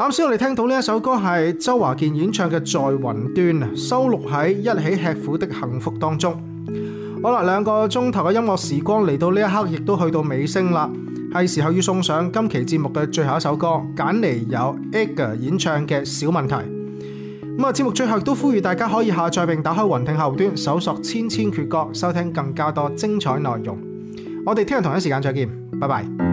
啱先我哋聽到呢一首歌係周華健演唱嘅《在雲端》，收錄喺《一起吃苦的幸福》當中。好啦，2個鐘頭嘅音樂時光嚟到呢一刻，亦都去到尾聲啦，係時候要送上今期節目嘅最後一首歌，揀嚟有 Edgar 演唱嘅《小問題》。節目最後亦都呼籲大家可以下載並打開雲聽後端，搜索千千闕歌，收聽更加多精彩內容。我哋聽日同一時間再見，拜拜。